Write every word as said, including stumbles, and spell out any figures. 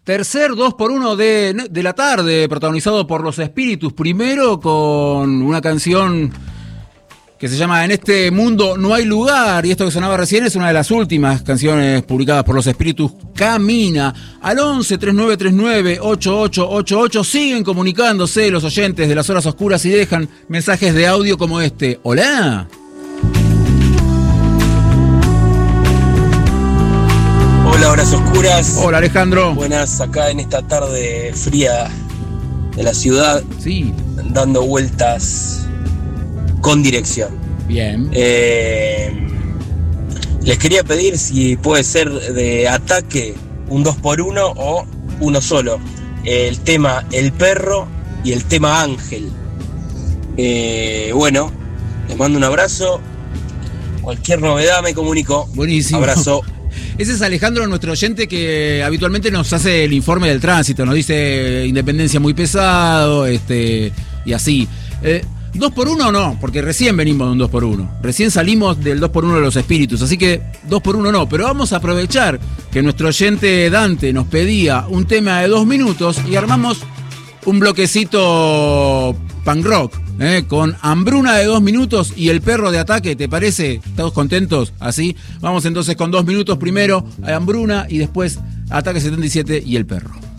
Tercer dos por uno de, de la tarde, protagonizado por Los Espíritus. Primero con una canción que se llama En este mundo no hay lugar. Y esto que sonaba recién es una de las últimas canciones publicadas por Los Espíritus, Camina. Al once, treinta y nueve treinta y nueve, ochenta y ocho ochenta y ocho siguen comunicándose los oyentes de Las Horas Oscuras y dejan mensajes de audio como este. Hola. Hola, Horas Oscuras. Hola, Alejandro. Buenas, acá en esta tarde fría de la ciudad. Sí. Dando vueltas con dirección. Bien. Eh, les quería pedir si puede ser de Ataque un dos por uno o uno solo. El tema El Perro y el tema Ángel. Eh, bueno, les mando un abrazo. Cualquier novedad me comunico. Buenísimo. Abrazo. Ese es Alejandro, nuestro oyente que habitualmente nos hace el informe del tránsito, nos dice Independencia muy pesado, este y así. Eh, ¿Dos por uno no? Porque recién venimos de un dos por uno. Recién salimos del dos por uno de Los Espíritus, así que dos por uno no. Pero vamos a aprovechar que nuestro oyente Dante nos pedía un tema de dos minutos y armamos un bloquecito punk rock. Eh, con Hambruna de dos minutos y El Perro de Ataque, ¿te parece? ¿Todos contentos? Así. Vamos entonces con dos minutos primero a Hambruna y después Ataque setenta y siete y El Perro.